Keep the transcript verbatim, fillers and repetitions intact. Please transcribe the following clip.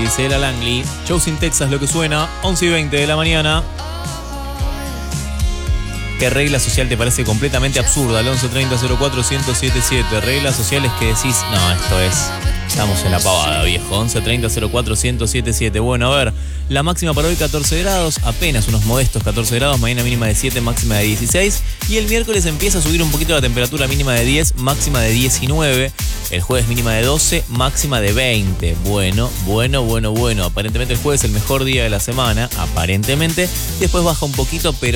Gisela Langley. Shows in Texas, lo que suena, once y veinte de la mañana. ¿Qué regla social te parece completamente absurda? Al once treinta cero cuatro uno cero siete siete. Reglas sociales que decís, no, esto es... Estamos en la pavada, viejo. once treinta cero cuatro uno cero siete siete. Bueno, a ver, la máxima para hoy catorce grados, apenas unos modestos catorce grados, mañana mínima de siete, máxima de dieciséis. Y el miércoles empieza a subir un poquito la temperatura, mínima de diez, máxima de diecinueve. El jueves mínima de doce, máxima de veinte. Bueno, bueno, bueno, bueno. Aparentemente el jueves es el mejor día de la semana, aparentemente. Después baja un poquito, pero